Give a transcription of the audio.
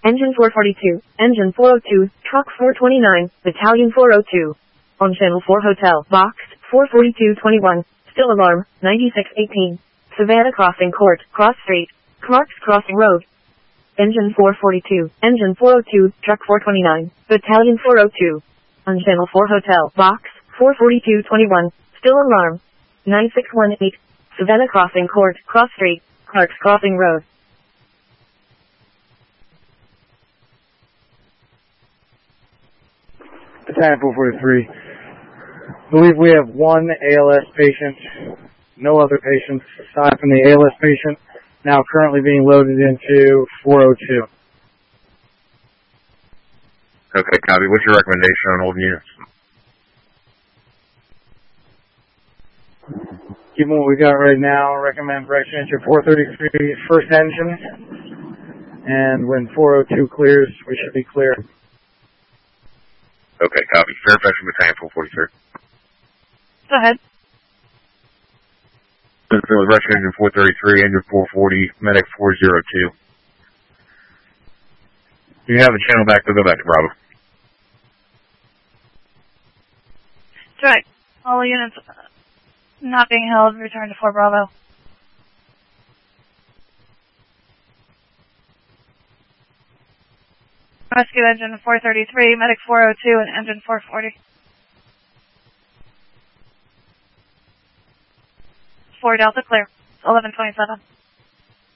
Engine 442, Engine 402, Truck 429, Battalion 402. On Channel 4 Hotel, Box 44221, still alarm, 9618. Savannah Crossing Court, Cross Street, Clarks Crossing Road. Engine 442, Engine 402, Truck 429, Battalion 402. On Channel 4 Hotel, Box 44221, still alarm, 9618. Savannah Crossing Court, Cross Street, Clarks Crossing Road. Battalion 443. I believe we have one ALS patient. No other patients aside from the ALS patient now currently being loaded into 402. Okay, copy. What's your recommendation on holding units? Given what we got right now, I recommend Correction Engine 433 first engine. And when 402 clears, we should be clear. Okay, copy. Fairfax from Battalion 443. Go ahead. With Rescue Engine 433, Engine 440, Medic 402. You have a channel back, so go back to Bravo. Direct. All units not being held, return to 4 Bravo. Rescue Engine 433, Medic 402, and Engine 440. 4 Delta clear. 1127.